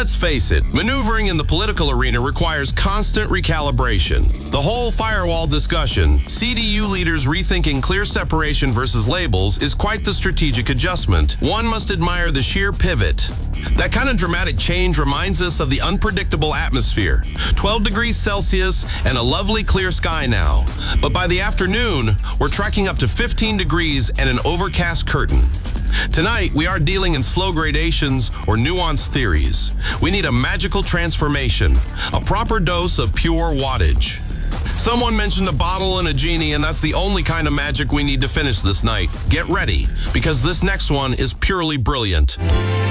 Let's face it, maneuvering in the political arena requires constant recalibration. The whole firewall discussion, CDU leaders rethinking clear separation versus labels, is quite the strategic adjustment. One must admire the sheer pivot. That kind of dramatic change reminds us of the unpredictable atmosphere. 12 degrees Celsius and a lovely clear sky now. But by the afternoon, we're tracking up to 15 degrees and an overcast curtain. Tonight, we are dealing in slow gradations or nuanced theories. We need a magical transformation, a proper dose of pure wattage. Someone mentioned a bottle and a genie, and that's the only kind of magic we need to finish this night. Get ready, because this next one is purely brilliant.